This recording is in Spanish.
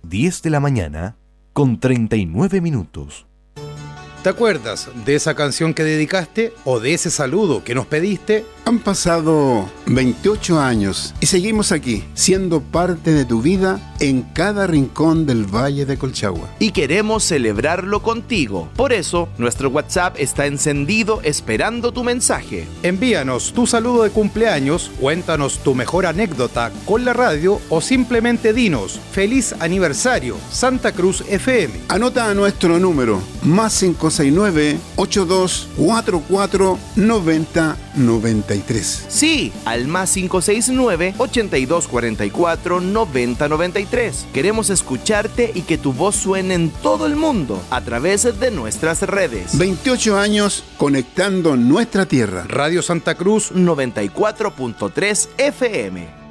10 de la mañana con 39 minutos. ¿Te acuerdas de esa canción que dedicaste o de ese saludo que nos pediste? Han pasado 28 años y seguimos aquí, siendo parte de tu vida en cada rincón del Valle de Colchagua. Y queremos celebrarlo contigo. Por eso, nuestro WhatsApp está encendido esperando tu mensaje. Envíanos tu saludo de cumpleaños, cuéntanos tu mejor anécdota con la radio o simplemente dinos ¡Feliz aniversario, Santa Cruz FM! Anota nuestro número, +569 8244 9093. Sí, al +569 8244 9093. Queremos escucharte y que tu voz suene en todo el mundo a través de nuestras redes. 28 años conectando nuestra tierra. Radio Santa Cruz 94.3 FM.